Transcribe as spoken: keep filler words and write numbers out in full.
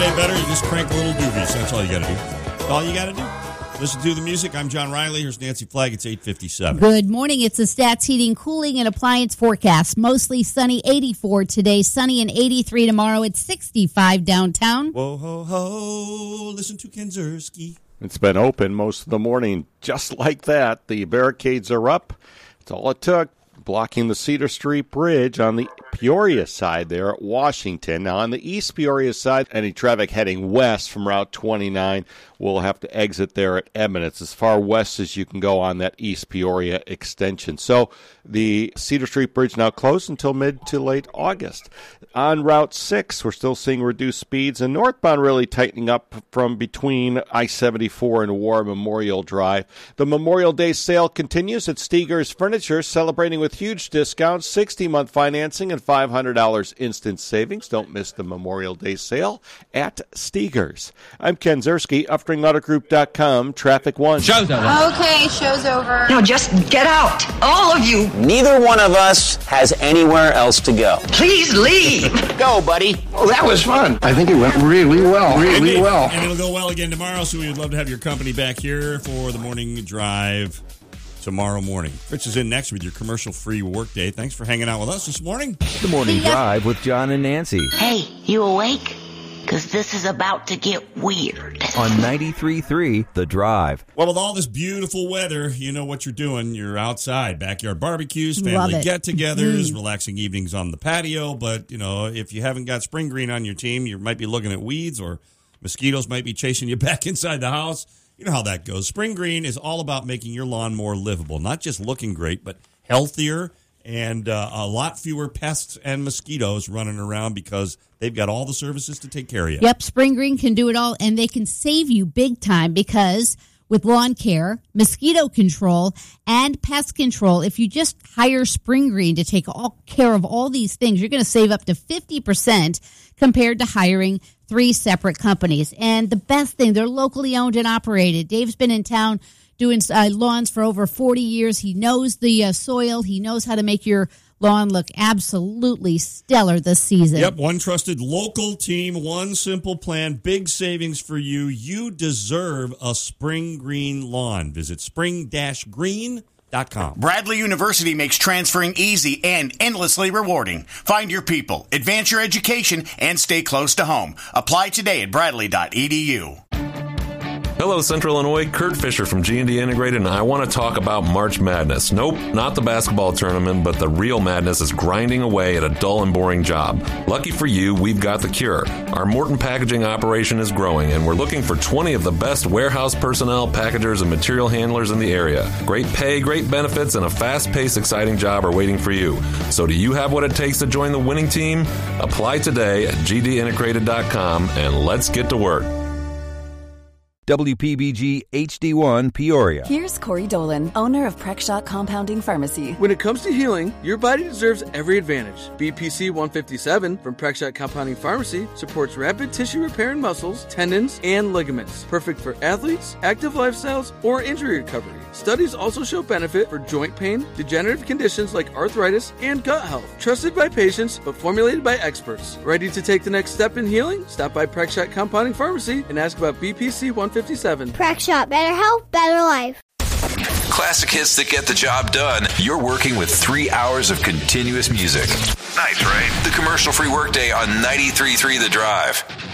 day better, you just crank a little doobies. That's all you got to do. That's all you got to do. Listen to the music. I'm John Riley. Here's Nancy Flagg. It's eight fifty-seven. Good morning. It's the Stats Heating, Cooling, and Appliance forecast. Mostly sunny, eighty-four today. Sunny and eighty-three tomorrow. It's sixty-five downtown. Whoa, ho, ho. Listen to Ken Ziersky. It's been open most of the morning. Just like that, the barricades are up. That's all it took. Blocking the Cedar Street Bridge on the Peoria side there at Washington. Now, on the East Peoria side, any traffic heading west from Route twenty-nine will have to exit there at Edmond. It's as far west as you can go on that East Peoria extension. So the Cedar Street Bridge now closed until mid to late August. On Route six, we're still seeing reduced speeds, and northbound really tightening up from between I seventy-four and War Memorial Drive. The Memorial Day sale continues at Steger's Furniture, celebrating with huge discounts, sixty-month financing, and five hundred dollars instant savings. Don't miss the Memorial Day sale at Steger's. I'm Ken Ziersky, Upstream Auto Group dot com, Traffic One. Show's over. Okay, show's over. Now just get out, all of you. Neither one of us has anywhere else to go. Please leave. Go, buddy. Oh, that was fun. I think it went really well, really Indeed. well. And it'll go well again tomorrow, so we would love to have your company back here for the morning drive tomorrow morning. Rich is in next with your commercial-free workday. Thanks for hanging out with us this morning. The Morning Drive with John and Nancy. Hey, you awake? Because this is about to get weird. On ninety-three point three, The Drive. Well, with all this beautiful weather, you know what you're doing. You're outside, backyard barbecues, family Love it. get-togethers, Mm. relaxing evenings on the patio. But, you know, if you haven't got Spring Green on your team, you might be looking at weeds, or mosquitoes might be chasing you back inside the house. You know how that goes. Spring Green is all about making your lawn more livable, not just looking great, but healthier, and uh, a lot fewer pests and mosquitoes running around because they've got all the services to take care of you. Yep, Spring Green can do it all, and they can save you big time because with lawn care, mosquito control, and pest control, if you just hire Spring Green to take all care of all these things, you're going to save up to fifty percent compared to hiring three separate companies. And the best thing, they're locally owned and operated. Dave's been in town doing uh, lawns for over forty years. He knows the uh, soil. He knows how to make your lawn look absolutely stellar this season. Yep, one trusted local team, one simple plan, big savings for you. You deserve a Spring Green lawn. Visit spring dash green dot com. Bradley University makes transferring easy and endlessly rewarding. Find your people, advance your education, and stay close to home. Apply today at bradley dot e d u. Hello, Central Illinois. Kurt Fisher from G and D Integrated, and I want to talk about March Madness. Nope, not the basketball tournament, but the real madness is grinding away at a dull and boring job. Lucky for you, we've got the cure. Our Morton packaging operation is growing, and we're looking for twenty of the best warehouse personnel, packagers, and material handlers in the area. Great pay, great benefits, and a fast-paced, exciting job are waiting for you. So do you have what it takes to join the winning team? Apply today at g d integrated dot com, and let's get to work. W P B G H D one Peoria. Here's Corey Dolan, owner of Prexshot Compounding Pharmacy. When it comes to healing, your body deserves every advantage. B P C one fifty-seven from Prexshot Compounding Pharmacy supports rapid tissue repair in muscles, tendons, and ligaments. Perfect for athletes, active lifestyles, or injury recovery. Studies also show benefit for joint pain, degenerative conditions like arthritis, and gut health. Trusted by patients, but formulated by experts. Ready to take the next step in healing? Stop by Prexshot Compounding Pharmacy and ask about B P C one fifty-seven. Prexshot, better health, better life. Classic hits that get the job done. You're working with three hours of continuous music. Nice, right? The commercial-free workday on ninety-three point three The Drive.